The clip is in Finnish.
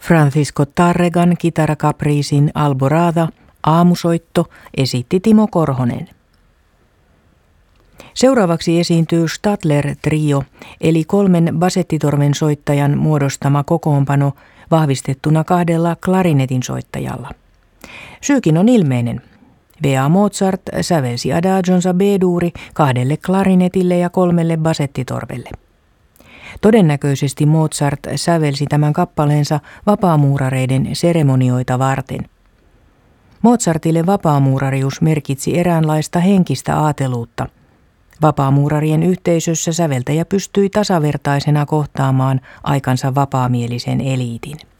Francisco Tárregan kitarakapriisin Alborada, aamusoitto, esitti Timo Korhonen. Seuraavaksi esiintyy Stadler-trio, eli 3 basettitorven soittajan muodostama kokoonpano vahvistettuna 2 klarinetin soittajalla. Syykin on ilmeinen. V.A. Mozart sävelsi adagionsa B-duuri 2 klarinetille ja 3 basettitorvelle. Todennäköisesti Mozart sävelsi tämän kappaleensa vapaamuurareiden seremonioita varten. Mozartille vapaamuurarius merkitsi eräänlaista henkistä aateluutta. Vapaamuurarien yhteisössä säveltäjä pystyi tasavertaisena kohtaamaan aikansa vapaamielisen eliitin.